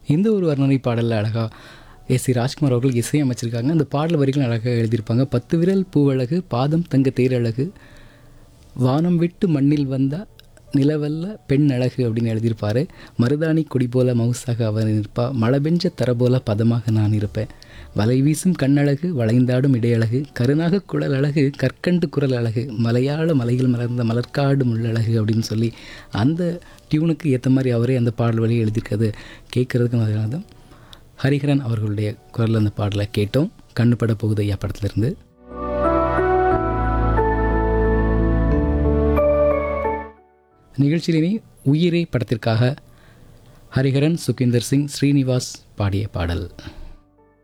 இந்த ஒரு வர்ணனை பாடலில் அழகாக சி ராஜ்குமார் அவர்கள் இசையமைச்சிருக்காங்க. அந்த பாடல் வரிகளும் அழகாக எழுதியிருப்பாங்க. 10 விரல் பூவழகு, பாதம் தங்க தேரழகு, வானம் விட்டு மண்ணில் வந்தா நிலவல்ல பெண் அழகு அப்படின்னு எழுதியிருப்பார். மருதாணி கொடி போல மவுசாக அவர் இருப்பா, மழை பெஞ்ச தர போல பதமாக நான் இருப்பேன், வலை வீசும் கண்ணழகு, வளைந்தாடும் இடையழகு, கருநாக குழல் அழகு, கற்கண்டு குரல் அழகு, மலையாள மலைகள் மலர்ந்த மலர்காடு முள்ளழகு அப்படின்னு சொல்லி அந்த டியூனுக்கு ஏற்ற மாதிரி அவரே அந்த பாடல் வழியை எழுதியிருக்கிறது கேட்குறதுக்கு மாதிரி. ஹரிஹரன் அவர்களுடைய குரல் அந்த பாடலை கேட்டோம். கண்ணுப்பட போகுது ஐயா படத்திலிருந்து. நிகழ்ச்சியிலே உயிரே படத்திற்காக ஹரிஹரன், சுகிந்தர் சிங், ஸ்ரீனிவாஸ் பாடிய பாடல்.